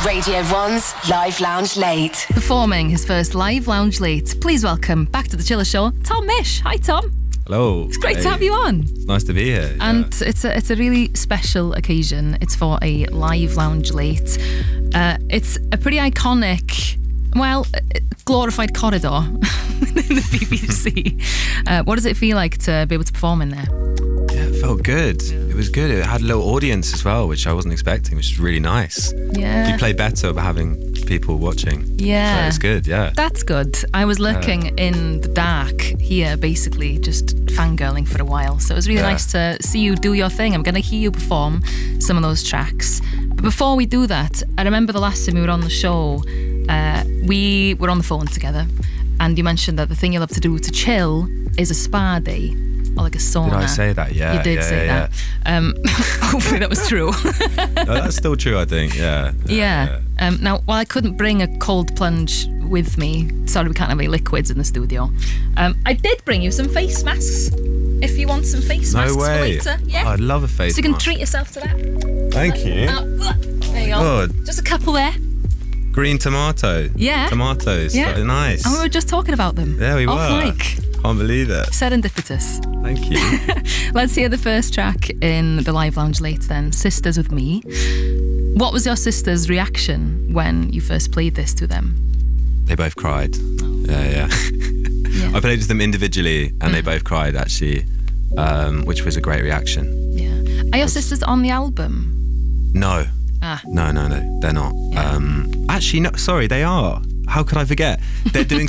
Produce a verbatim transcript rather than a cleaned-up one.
Radio one's Live Lounge Late. Performing his first Live Lounge Late, please welcome back to the Chiller Show, Tom Mish. Hi, Tom. Hello. It's great hey. to have you on. It's nice to be here. And yeah. it's a it's a really special occasion. It's for a Live Lounge Late. Uh, it's a pretty iconic, well, glorified corridor in the B B C. Uh, what does it feel like to be able to perform in there? Yeah, it felt good. It was good. It had a little audience as well, which I wasn't expecting, which was really nice. Yeah. You play better by having people watching. Yeah. So it's good, yeah. That's good. I was lurking yeah. in the dark here, basically, just fangirling for a while. So it was really yeah. nice to see you do your thing. I'm going to hear you perform some of those tracks. But before we do that, I remember the last time we were on the show, uh, we were on the phone together, and you mentioned that the thing you love to do to chill is a spa day. Or like a sauna. Did I say that? Yeah. You did yeah, say yeah, that. Yeah. Um, hopefully that was true. No, that's still true, I think. Yeah. Yeah. yeah. Um, now, while I couldn't bring a cold plunge with me, sorry we can't have any liquids in the studio, um, I did bring you some face masks. If you want some face no masks way. for later. Yeah. Oh, I'd love a face mask. So you can treat yourself to that. Thank you. Uh, there you go. Good. Just a couple there. Green tomato. Yeah. Tomatoes. Yeah. Very nice. And we were just talking about them. Yeah, we Off were. mic. Can't believe it. Serendipitous. Thank you. Let's hear the first track in the Live Lounge Late then, Sisters with Me. What was your sister's reaction when you first played this to them? They both cried. Oh. Yeah, yeah. yeah. I played with them individually and mm. they both cried actually, um, which was a great reaction. Yeah. Are your sisters on the album? No. Ah. No, no, no, they're not. Yeah. Um, actually, no, sorry, they are. How could I forget? They're doing